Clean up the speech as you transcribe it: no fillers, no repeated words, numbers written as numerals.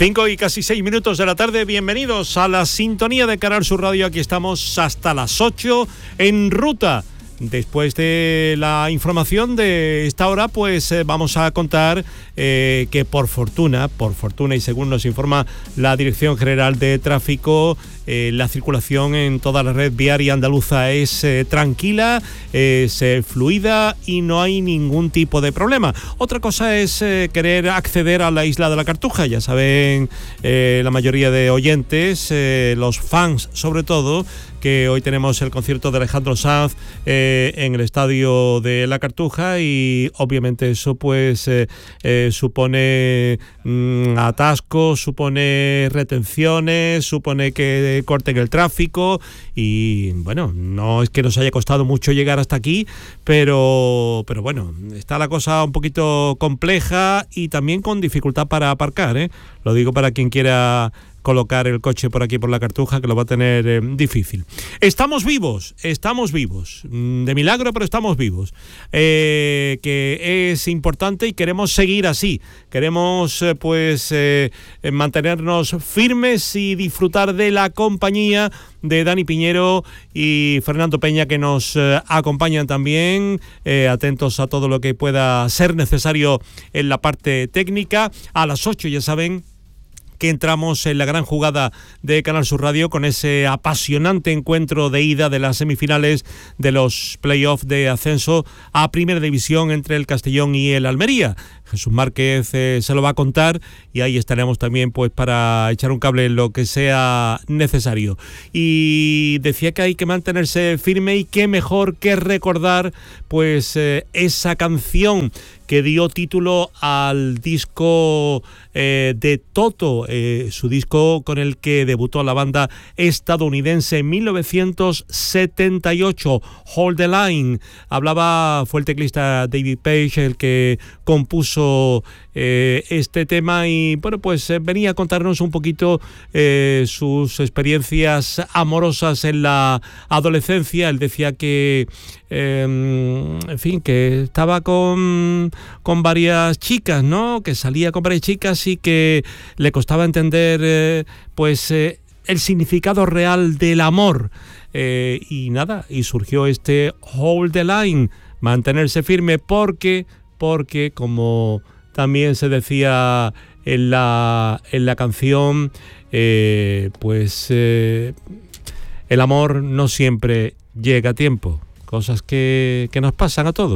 5 y casi 6 minutos de la tarde, bienvenidos a la sintonía de Canal Sur Radio. Aquí estamos hasta las 8 en ruta. Después de la información de esta hora, pues vamos a contar que por fortuna y según nos informa la Dirección General de Tráfico, la circulación en toda la red viaria andaluza es tranquila, es fluida y no hay ningún tipo de problema. Otra cosa es querer acceder a la isla de la Cartuja. Ya saben la mayoría de oyentes, los fans sobre todo, que hoy tenemos el concierto de Alejandro Sanz en el estadio de La Cartuja y obviamente eso pues supone atascos, supone retenciones, supone que corten el tráfico y bueno, no es que nos haya costado mucho llegar hasta aquí, pero bueno, está la cosa un poquito compleja y también con dificultad para aparcar, ¿eh? Lo digo para quien quiera colocar el coche por aquí por La Cartuja, que lo va a tener difícil. Estamos vivos, de milagro, pero estamos vivos, que es importante y queremos seguir así, queremos mantenernos firmes y disfrutar de la compañía de Dani Piñero y Fernando Peña, que nos acompañan también, atentos a todo lo que pueda ser necesario en la parte técnica. A las 8 ya saben que entramos en la gran jugada de Canal Sur Radio con ese apasionante encuentro de ida de las semifinales de los playoffs de ascenso a Primera División entre el Castellón y el Almería. Jesús Márquez se lo va a contar y ahí estaremos también pues para echar un cable en lo que sea necesario. Y decía que hay que mantenerse firme y qué mejor que recordar pues esa canción que dio título al disco de Toto, su disco con el que debutó la banda estadounidense en 1978, Hold the Line. Fue el teclista David Page el que compuso este tema y bueno, pues venía a contarnos un poquito sus experiencias amorosas en la adolescencia. Él decía que en fin, que estaba con varias chicas, ¿no? Que salía con varias chicas y que le costaba entender el significado real del amor. Y nada, y surgió este Hold the Line, mantenerse firme, porque como también se decía en la canción, el amor no siempre llega a tiempo. Cosas que nos pasan a todos.